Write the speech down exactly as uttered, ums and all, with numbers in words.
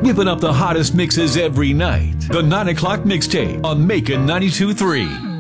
whipping up the hottest mixes every night. The nine o'clock mixtape on Macon ninety-two point three.